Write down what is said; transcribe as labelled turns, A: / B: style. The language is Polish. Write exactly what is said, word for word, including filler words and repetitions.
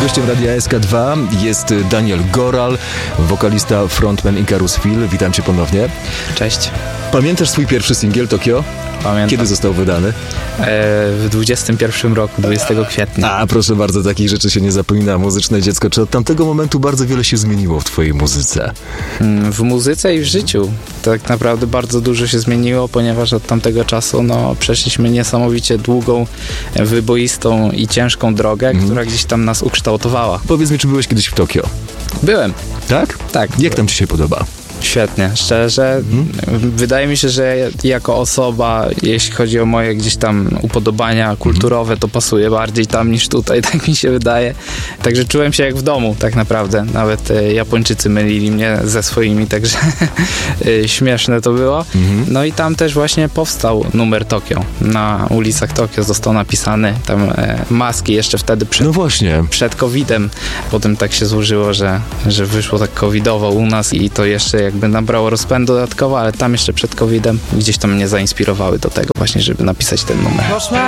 A: Gościem Radia S K dwa jest Daniel Goral, wokalista, frontman Icarus Phil. Witam cię ponownie.
B: Cześć.
A: Pamiętasz swój pierwszy singiel Tokio?
B: Pamiętam.
A: Kiedy został wydany? E,
B: w dwudziestym pierwszym roku, dwudziestego kwietnia.
A: A, proszę bardzo, takich rzeczy się nie zapomina. Muzyczne dziecko. Czy od tamtego momentu bardzo wiele się zmieniło w twojej muzyce?
B: W muzyce i w życiu. Tak naprawdę bardzo dużo się zmieniło, ponieważ od tamtego czasu no, przeszliśmy niesamowicie długą, wyboistą i ciężką drogę, mm. która gdzieś tam nas ukształtowała.
A: Powiedz mi, czy byłeś kiedyś w Tokio?
B: Byłem.
A: Tak?
B: Tak.
A: Jak tam ci się podoba?
B: Świetnie, szczerze. Mhm. Wydaje mi się, że jako osoba, jeśli chodzi o moje gdzieś tam upodobania kulturowe, to pasuje bardziej tam niż tutaj, tak mi się wydaje. Także czułem się jak w domu, tak naprawdę. Nawet e, Japończycy mylili mnie ze swoimi, także e, śmieszne to było. Mhm. No i tam też właśnie powstał numer Tokio. Na ulicach Tokio został napisany. Tam e, maski jeszcze wtedy przed,
A: no właśnie.
B: przed kowidem. Potem tak się złożyło, że, że wyszło tak covidowo u nas i to jeszcze jak jakby nabrało rozpędu dodatkowo, ale tam jeszcze przed kowidem gdzieś tam mnie zainspirowały do tego właśnie, żeby napisać ten numer.